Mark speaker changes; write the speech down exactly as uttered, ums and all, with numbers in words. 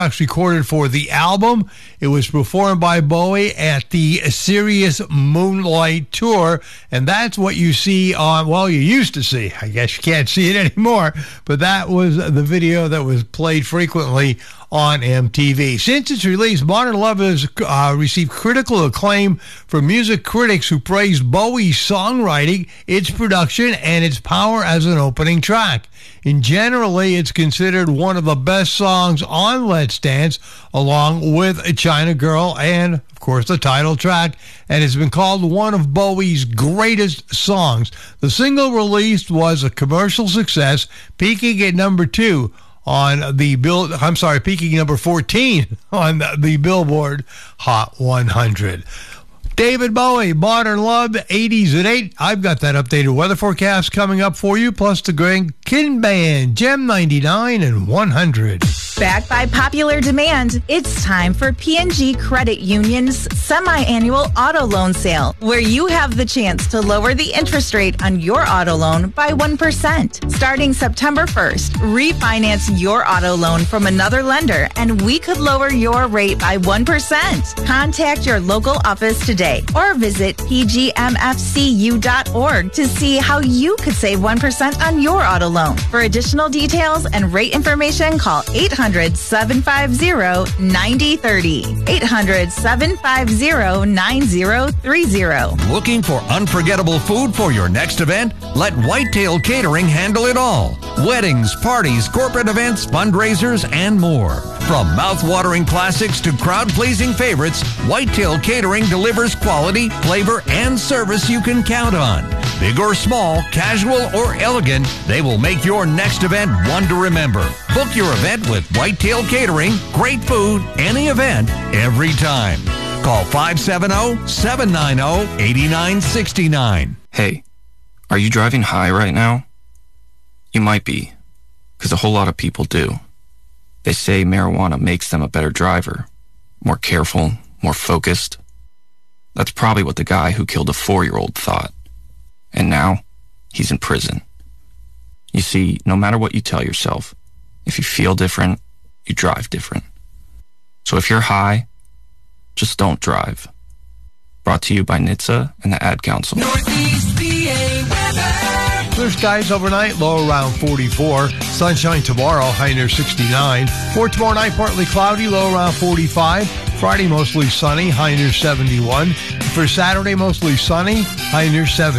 Speaker 1: recorded for the album. It was performed by Bowie at the Sirius Moonlight Tour, and that's what you see on, well, you used to see. I guess you can't see it anymore, but that was the video that was played frequently on M T V. Since its release, Modern Love has uh, received critical acclaim from music critics who praised Bowie's songwriting, its production, and its power as an opening track. And generally, it's considered one of the best songs on Let's Dance, along with China Girl and, of course, the title track, and has been called one of Bowie's greatest songs. The single released was a commercial success, peaking at number two on the bill. I'm sorry, peaking number fourteen on the Billboard Hot one hundred. David Bowie, Modern Love, eighties at eight. I've got that updated weather forecast coming up for you, plus the Greg Kinn Band, Gem ninety-nine and one hundred.
Speaker 2: Backed by popular demand, it's time for P and G Credit Union's semi-annual auto loan sale, where you have the chance to lower the interest rate on your auto loan by one percent. Starting September first, refinance your auto loan from another lender, and we could lower your rate by one percent. Contact your local office today or visit p g m f c u dot org to see how you could save one percent on your auto loan. For additional details and rate information, call eight hundred, seven five zero, nine zero three zero. eight hundred, seven five zero, nine zero three zero.
Speaker 3: Looking for unforgettable food for your next event? Let Whitetail Catering handle it all. Weddings, parties, corporate events, fundraisers, and more. From mouth-watering classics to crowd-pleasing favorites, Whitetail Catering delivers quality, flavor, and service you can count on. Big or small, casual or elegant, they will make your next event one to remember. Book your event with Whitetail Catering. Great food, any event, every time. Call five seven zero, seven nine zero, eight nine six nine.
Speaker 4: Hey, are you driving high right now? You might be, because a whole lot of people do. They say marijuana makes them a better driver, more careful, more focused. That's probably what the guy who killed a four-year-old thought. And now, he's in prison. You see, no matter what you tell yourself, if you feel different, you drive different. So if you're high, just don't drive. Brought to you by N H T S A and the Ad Council.
Speaker 5: Northeast P A weather.
Speaker 1: Clear skies overnight, low around forty-four. Sunshine tomorrow, high near sixty-nine. For tomorrow night, partly cloudy, low around forty-five. Friday, mostly sunny, high near seventy-one. For Saturday, mostly sunny, high near seventy.